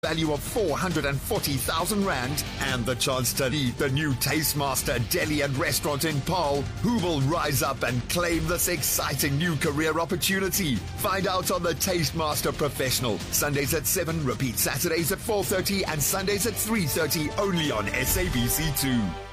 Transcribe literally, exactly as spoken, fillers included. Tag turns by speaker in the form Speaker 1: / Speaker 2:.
Speaker 1: value of four hundred forty thousand rand and the chance to lead the new Tastemaster Deli and Restaurant in Paarl. Who will rise up and claim this exciting new career opportunity? Find out on the Tastemaster Professional. Sundays at seven, repeat Saturdays at four thirty and Sundays at three thirty only on S A B C two.